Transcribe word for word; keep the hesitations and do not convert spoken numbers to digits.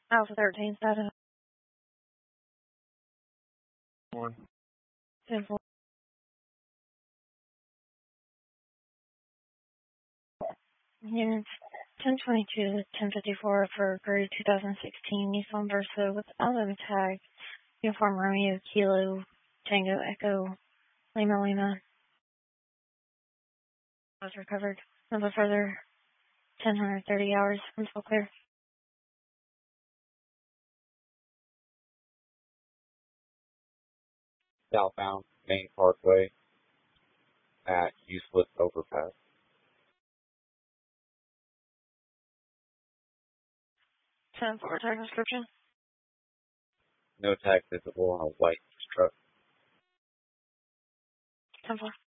Alpha thirteen status. One. ten four. Units ten twenty-two, ten fifty-four for grade two thousand sixteen Nissan Versa with album tag, Uniform Romeo Kilo Tango Echo Lima Lima was recovered. Number further ten thirty hours until clear. Southbound Main Parkway at Useless Overpass. ten four tag description. No tag visible on a white truck. ten four.